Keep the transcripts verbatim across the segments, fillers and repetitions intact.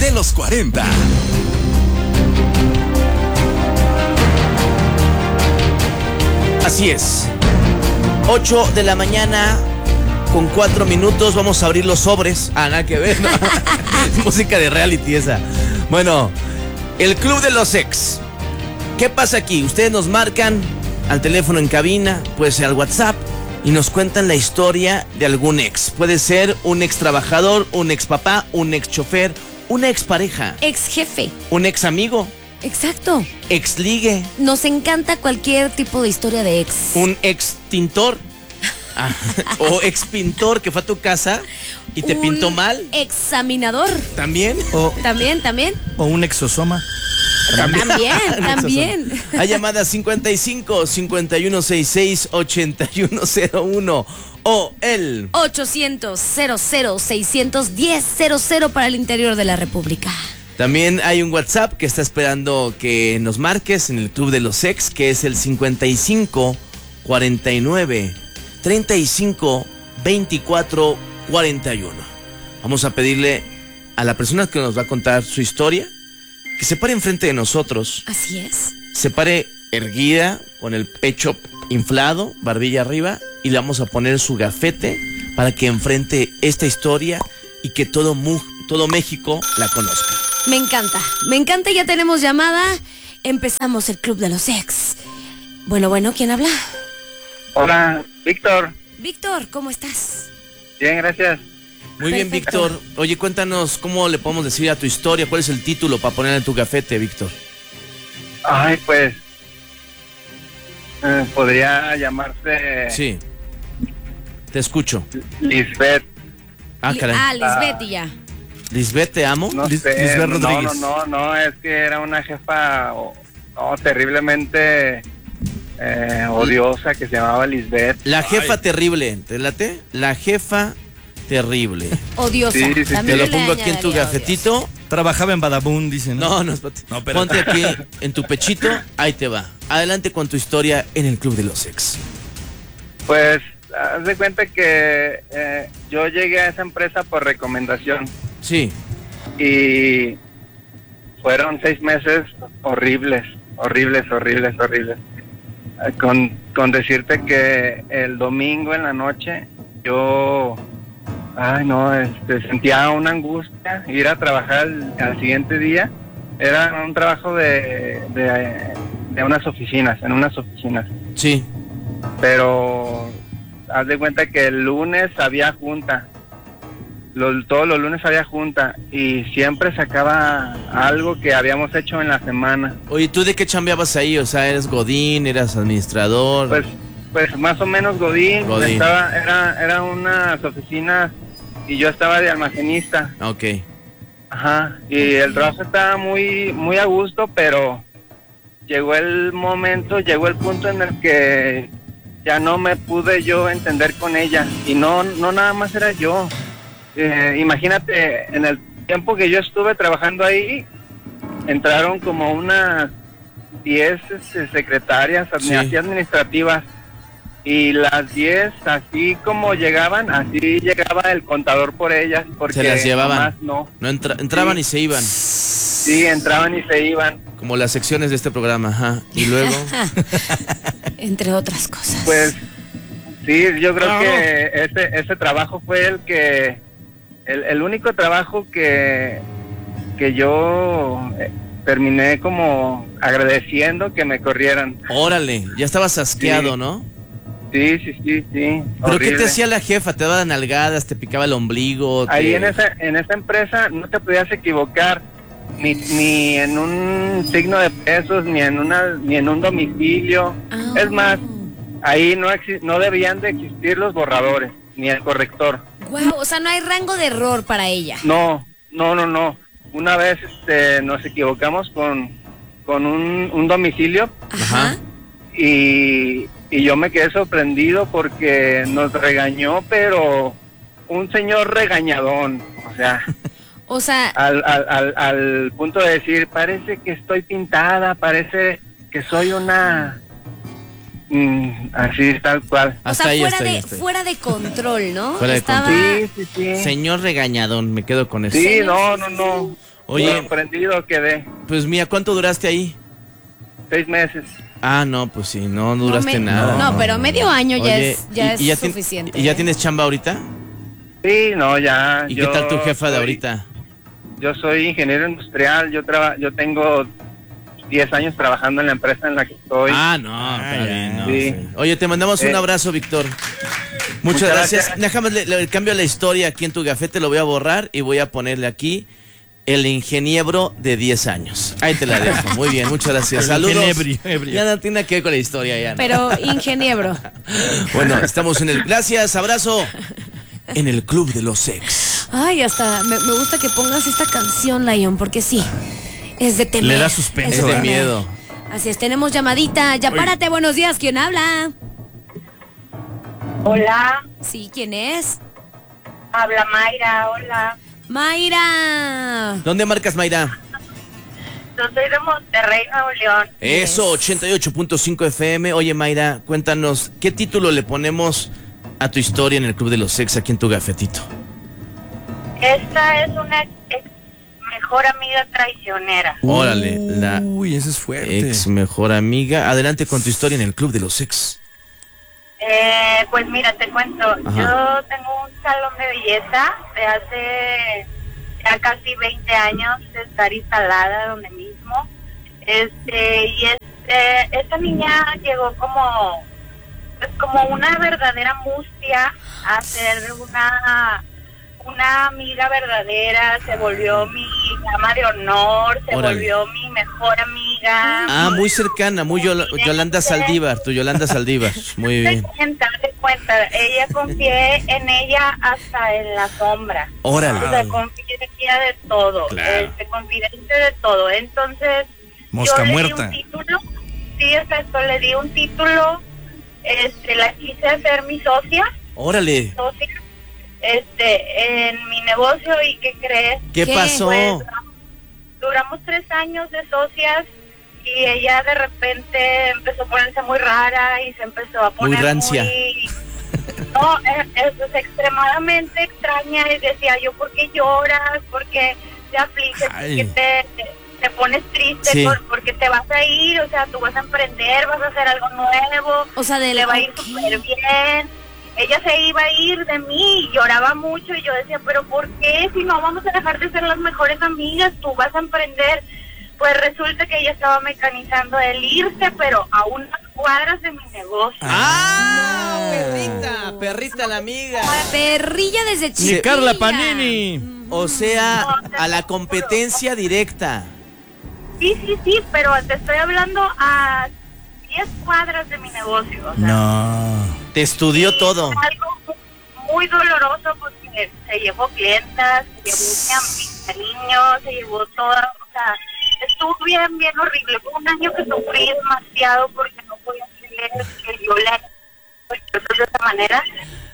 de los cuarenta. Así es. ocho de la mañana con cuatro minutos. Vamos a abrir los sobres. Ah, nada que ver, ¿no? Música de reality esa. Bueno, el Club de los Ex. ¿Qué pasa aquí? Ustedes nos marcan al teléfono en cabina, puede ser al WhatsApp, y nos cuentan la historia de algún ex. Puede ser un ex trabajador, un ex papá, un ex chofer, una ex pareja, Ex jefe. un ex amigo, Exacto. ex ligue, Nos encanta cualquier tipo de historia de ex. un ex tintor. Ah, o ex pintor que fue a tu casa y te Un pintó mal. Examinador. ¿También? O, También, también. o un exosoma. También, también. Hay llamadas cincuenta y cinco, cincuenta y uno sesenta y seis, ochenta y uno cero uno o el ochocientos, cero cero, seiscientos diez, cero cero para el interior de la República. También hay un WhatsApp que está esperando que nos marques en el Club de los Ex, que es el cincuenta y cinco, cuarenta y nueve, treinta y cinco, veinticuatro, cuarenta y uno. Vamos a pedirle a la persona que nos va a contar su historia que se pare enfrente de nosotros, Así es. se pare erguida, con el pecho inflado, barbilla arriba, y le vamos a poner su gafete para que enfrente esta historia y que todo, mu- todo México la conozca. Me encanta. Me encanta, ya tenemos llamada. Empezamos el Club de los Ex. Bueno, bueno, ¿quién habla? Hola, Víctor. Víctor, ¿cómo estás? Bien, gracias. Muy bien, Perfecto. Víctor. Oye, cuéntanos cómo le podemos decir a tu historia, cuál es el título para poner en tu gafete, Víctor. Ay, pues, eh, podría llamarse Sí, te escucho. Lisbeth. Ah, Li- caray. Ah, Lisbeth y ya. Lisbeth, te amo. No Lis- sé, Lisbeth no, Rodríguez. no, no, no, es que era una jefa oh, oh, terriblemente eh, odiosa que se llamaba Lisbeth. La jefa terrible, ¿te late? La jefa terrible. Odiosa. Sí, sí, sí. También Te lo yo le pongo aquí en tu añadiría gafetito. Trabajaba en Badabun, dicen. No, no, espérate. No, espérate. Ponte aquí en tu pechito, ahí te va. Adelante con tu historia en el Club de los Ex. Pues, haz de cuenta que eh, yo llegué a esa empresa por recomendación Sí, y fueron seis meses horribles, horribles, horribles, horribles. Eh, Con, con decirte que el domingo en la noche yo, ay no, este, sentía una angustia ir a trabajar al, al siguiente día. Era un trabajo de, de, de unas oficinas, en unas oficinas. sí. Pero haz de cuenta que el lunes había junta. Los, todos los lunes había junta y siempre sacaba algo que habíamos hecho en la semana. Oye, ¿tú de qué chambeabas ahí? O sea, ¿eres godín, eras administrador? Pues, pues más o menos Godín, Godín. estaba, era, era unas oficinas y yo estaba de almacenista. Ok. Ajá, y el trabajo estaba muy, muy a gusto, pero llegó el momento, llegó el punto en el que ya no me pude yo entender con ella. Y no, no nada más era yo. Eh, imagínate, en el tiempo que yo estuve trabajando ahí, entraron como unas diez este, secretarias admi- Sí. así administrativas. Y las diez, así como llegaban, así llegaba el contador por ellas. Porque Se las llevaban. nomás no. No entra- entraban Sí. y se iban, Sí, entraban y se iban. como las secciones de este programa, ajá. Y luego, Entre otras cosas. Pues sí, yo creo Claro. que ese, ese trabajo fue el que, el, el único trabajo que, que yo eh, terminé como agradeciendo que me corrieran. órale, ya estabas asqueado, Sí. ¿no? Sí, sí, sí, sí. ¿Pero qué te horrible. hacía la jefa? ¿Te daba nalgadas, te picaba el ombligo? Ahí te- en esa, en esa empresa no te podías equivocar ni, ni en un signo de pesos, ni en una, ni en un domicilio. Ah. Es más, ahí no exi- no debían de existir los borradores, ni el corrector. Guau, o sea, no hay rango de error para ella. No, no, no, no. Una vez este, nos equivocamos con, con un, un domicilio Ajá. Ajá. y, y yo me quedé sorprendido porque nos regañó, pero un señor regañadón, o sea, O sea, al, al, al, al punto de decir, parece que estoy pintada, parece que soy una... mm, así, tal cual. o Hasta sea ahí, fuera, hasta ahí, de, hasta ahí. fuera de control, ¿no? Fuera de Estaba... control. Sí, sí, sí. Señor regañadón, me quedo con eso. Sí, no, no, no. Oye, sorprendido quedé. pues mía, ¿cuánto duraste ahí? Seis meses. Ah, no, pues sí, no, no duraste me- nada. No, pero medio año ya Oye, es, ya y- es y ya tien- suficiente. ¿Y ya ¿eh? tienes chamba ahorita? Sí, no, ya. ¿Y yo qué tal tu jefa de soy- ahorita? Yo soy ingeniero industrial, yo traba, yo tengo diez años trabajando en la empresa en la que estoy. Ah, no, Ah, está ya, bien, no, sí. sí. Oye, te mandamos un Eh, abrazo, Víctor. Muchas, muchas gracias. gracias. Déjame le, le cambio la historia aquí en tu gafete, lo voy a borrar y voy a ponerle aquí el ingeniero de diez años. Ahí te la dejo. Muy bien, muchas gracias. El Saludos. ingenebrio, ebrio. Ya no tiene nada que ver con la historia ya. ¿no? Pero ingeniero. Bueno, estamos en el. Gracias, abrazo. En el Club de los Ex. Ay, hasta me, me gusta que pongas esta canción, Lion, porque sí, es de temer. Le da suspenso, es Es de temer. miedo. Así es, tenemos llamadita. Ya Oye. párate, buenos días, ¿quién habla? Hola, Sí, ¿quién es? habla Mayra, hola. Mayra. ¿Dónde marcas, Mayra? Yo soy de Monterrey, Nuevo León. Eso, Yes. ochenta y ocho punto cinco F M. Oye, Mayra, cuéntanos, ¿qué título le ponemos a tu historia en el Club de los Ex aquí en tu gafetito? Esta es una ex mejor amiga traicionera. Órale, la Uy, ese es fuerte. ex mejor amiga. Adelante con tu historia en el Club de los Ex. Eh, pues mira, te cuento, Ajá. yo tengo un salón de belleza de hace ya casi veinte años de estar instalada donde mismo. Este, y este, esta niña llegó como, pues como una verdadera mustia a ser una, una amiga verdadera, se volvió mi dama de honor, se Órale. volvió mi mejor amiga. Ah, muy cercana, muy Yola- Yolanda Saldívar, tu Yolanda Saldívar. Muy Te bien. cuenta, te cuenta, ella confié en ella hasta en la sombra. O Órale. sea, confié en ella de todo, Claro. este, confidente de todo. Entonces, Mosca yo le muerta. di un título, sí, exacto, le di un título, este, la quise hacer mi socia, Órale. socia, este, en mi negocio. ¿Y qué crees? ¿Qué, ¿Qué? pasó? Pues, duramos tres años de socias y ella de repente empezó a ponerse muy rara y se empezó a poner rancia. muy- No, es, es extremadamente extraña y decía yo, ¿por qué lloras? ¿Por qué te afliges? ¿Por Ay. qué te, te, te pones triste? Sí. ¿Por, porque te vas a ir? O sea, tú vas a emprender, vas a hacer algo nuevo, O sea, de le la. va a ir ok. súper bien. Ella se iba a ir de mí, lloraba mucho y yo decía, pero ¿por qué? Si no vamos a dejar de ser las mejores amigas, tú vas a emprender. Pues resulta que ella estaba mecanizando el irse, pero a unas cuadras de mi negocio. ¡Ah! Perrita, perrita la amiga. Perrilla desde Ni chiquilla. Carla Panini. O sea, a la competencia directa. Sí, sí, sí, pero te estoy hablando a diez cuadras de mi negocio. O sea, No. Te estudió y todo. fue algo mu- muy doloroso porque se llevó clientas, se llevó mi, mi cariño, se llevó toda, o sea, estuvo bien, bien horrible. Fue un año que sufrí demasiado porque no podía creer que yo le de esa manera.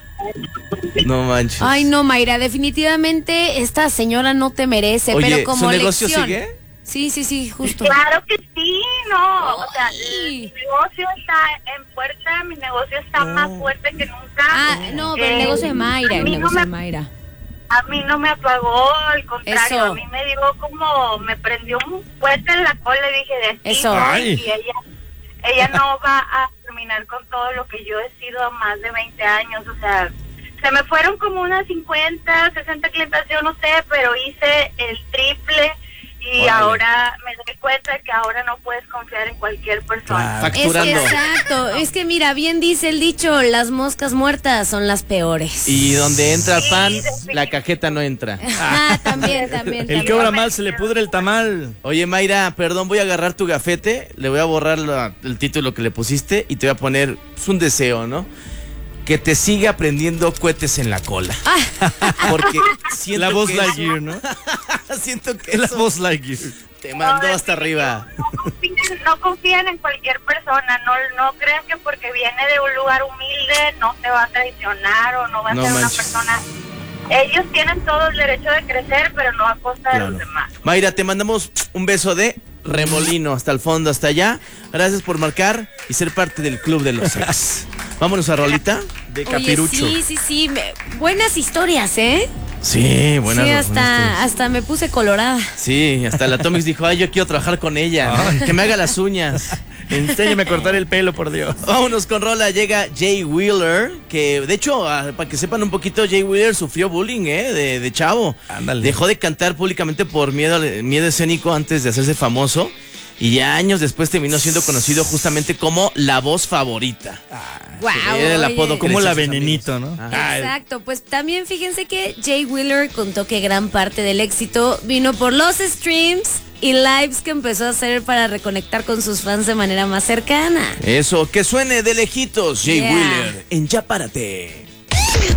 No manches. Ay, no, Mayra, definitivamente esta señora no te merece, Oye, pero como ¿su negocio lección. sigue? Sí, sí, sí, justo. Claro que sí, no, o sea, Ay. mi negocio está en puerta, mi negocio está más fuerte que nunca. Ah, no, pero el Eh, negocio de Mayra, a el mí no negocio me- de Mayra. A mí no me apagó, al contrario, Eso. a mí me dio como, me prendió un fuerte en la cola y dije, de aquí Eso. soy, Ay. y ella, ella no va a terminar con todo lo que yo he sido más de veinte años, o sea, se me fueron como unas cincuenta, sesenta clientas, yo no sé, pero hice el triple y Órale. ahora me doy cuenta que ahora no puedes confiar en cualquier persona. Claro. Es que Facturando. exacto, es que mira, bien dice el dicho, las moscas muertas son las peores. Y donde entra el Sí, pan, definitivamente. la cajeta no entra. Ah, también, también. El también. que obra mal se le pudre el tamal. Oye, Mayra, perdón, voy a agarrar tu gafete, le voy a borrar la- el título que le pusiste y te voy a poner pues, un deseo, ¿no? Que te siga prendiendo cohetes en la cola. Porque siento La voz que Lightyear, ¿no? eso- siento que La eso voz Lightyear. te mandó No, hasta arriba. No confíen, no confíen en cualquier persona, no, no crean que porque viene de un lugar humilde no te va a traicionar o no va a No ser una manches. persona. Ellos tienen todo el derecho de crecer, pero no a costa de Claro. los demás. Mayra, te mandamos un beso de remolino hasta el fondo, hasta allá. Gracias por marcar y ser parte del Club de los Ex. Vámonos a rolita. De Oye, capirucho. sí, sí, sí, me- buenas historias, ¿eh? Sí, buenas. Sí, buenas hasta, hasta me puse colorada. Sí, hasta la Atomics dijo, ay, yo quiero trabajar con ella, Ay. que me haga las uñas. Enséñame a cortar el pelo, por Dios. Vámonos con rola, llega Jay Wheeler, que de hecho, ah, para que sepan un poquito, Jay Wheeler sufrió bullying, ¿eh? De, de chavo. Ándale. Dejó de cantar públicamente por miedo, miedo escénico antes de hacerse famoso. Y ya años después terminó siendo conocido justamente como la voz favorita. Wow, Era el apodo oye. Como la decían sus venenito, amigos. ¿no? Ajá. Exacto, pues también fíjense que Jay Wheeler contó que gran parte del éxito vino por los streams y lives que empezó a hacer para reconectar con sus fans de manera más cercana. Eso, que suene de lejitos, Jay Yeah. Wheeler, en Ya Párate.